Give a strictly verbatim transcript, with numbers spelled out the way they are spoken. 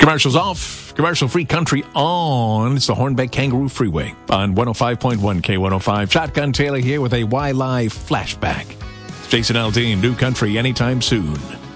Commercials off. Commercial-free country on. It's the Hornbeck Kangaroo Freeway on one oh five point one K one oh five. Shotgun Taylor here with a Y Live flashback. Jason Aldean, new country anytime soon.